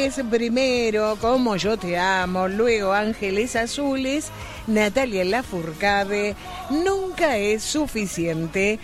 es primero Como yo te amo, luego Ángeles Azules, Natalia Lafourcade, Nunca es suficiente,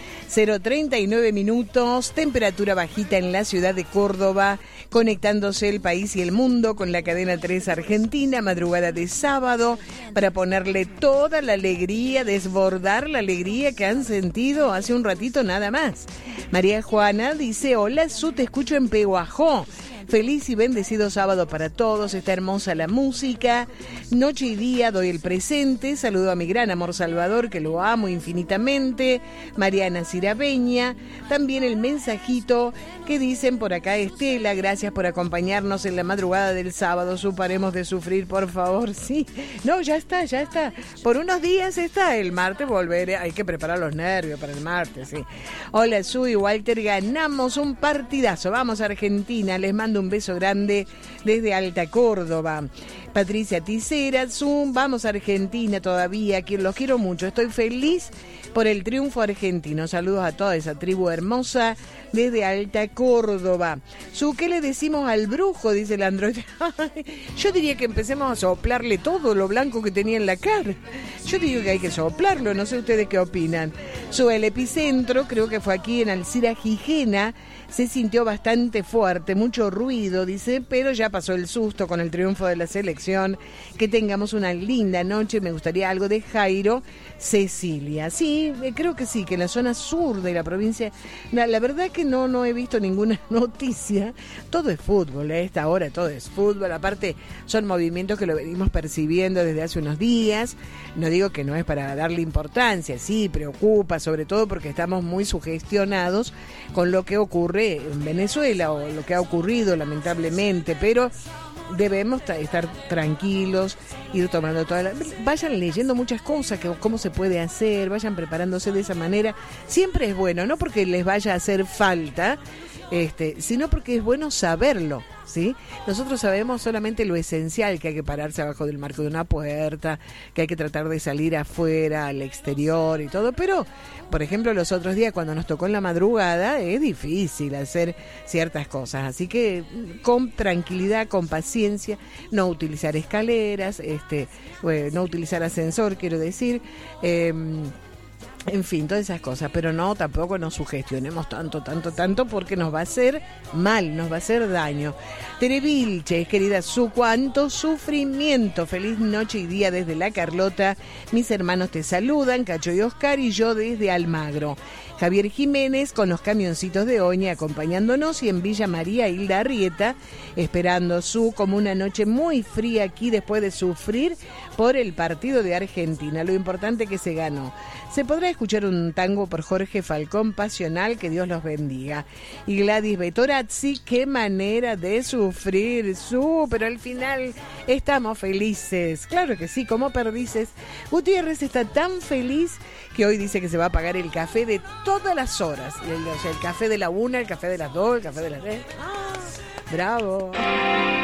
0:39 minutos, temperatura bajita en la ciudad de Córdoba, conectándose el país y el mundo con la cadena 3 Argentina, madrugada de sábado, para ponerle toda la alegría, desbordar la alegría que han sentido hace un ratito nada más. María Juana dice, hola, te escucho en Pehuajó. Feliz y bendecido sábado para todos, está hermosa la música, noche y día doy el presente, saludo a mi gran amor Salvador, que lo amo infinitamente, Mariana Cirabeña, también el mensajito que dicen por acá, Estela, gracias por acompañarnos en la madrugada del sábado, paremos de sufrir, por favor, sí, no, ya está, por unos días está, el martes volveré, hay que preparar los nervios para el martes, sí. Hola, Su y Walter, ganamos un partidazo, vamos a Argentina, les mando un beso grande desde Alta Córdoba. Patricia Ticera, vamos a Argentina todavía, que los quiero mucho, estoy feliz por el triunfo argentino. Saludos a toda esa tribu hermosa desde Alta Córdoba. ¿Qué le decimos al brujo? Dice el androide. Yo diría que empecemos a soplarle todo lo blanco que tenía en la cara. Yo digo que hay que soplarlo, no sé ustedes qué opinan. El epicentro, creo que fue aquí en Alcira Gijena, se sintió bastante fuerte, mucho ruido, dice, pero ya pasó el susto con el triunfo de la selección. Que tengamos una linda noche, me gustaría algo de Jairo Cecilia. Sí, creo que sí, que en la zona sur de la provincia, la verdad que no he visto ninguna noticia. Todo es fútbol, a esta hora todo es fútbol, aparte son movimientos que lo venimos percibiendo desde hace unos días. No digo que no es para darle importancia, sí, preocupa, sobre todo porque estamos muy sugestionados con lo que ocurre en Venezuela o lo que ha ocurrido lamentablemente, pero debemos estar tranquilos, ir tomando vayan leyendo muchas cosas, cómo se puede hacer, vayan preparándose de esa manera. Siempre es bueno, no porque les vaya a hacer falta, sino porque es bueno saberlo, ¿sí? Nosotros sabemos solamente lo esencial, que hay que pararse abajo del marco de una puerta, que hay que tratar de salir afuera, al exterior y todo, pero, por ejemplo, los otros días cuando nos tocó en la madrugada, es difícil hacer ciertas cosas, así que con tranquilidad, con paciencia, no utilizar escaleras, no utilizar ascensor, quiero decir, en fin, todas esas cosas, pero no, tampoco nos sugestionemos tanto, porque nos va a hacer mal, nos va a hacer daño. Tere Vilches, querida cuánto sufrimiento. Feliz noche y día desde La Carlota. Mis hermanos te saludan, Cacho y Oscar, y yo desde Almagro. Javier Jiménez con los camioncitos de Oña acompañándonos, y en Villa María Hilda Arrieta esperando como una noche muy fría aquí después de sufrir por el partido de Argentina. Lo importante que se ganó. Se podrá escuchar un tango por Jorge Falcón, Pasional, que Dios los bendiga. Y Gladys Betorazzi, qué manera de sufrir, pero al final estamos felices. Claro que sí, como perdices. Gutiérrez está tan feliz que hoy dice que se va a pagar el café de todas las horas. O sea, el café de la 1, el café de las 2, el café de las 3. ¡Ah! ¡Bravo!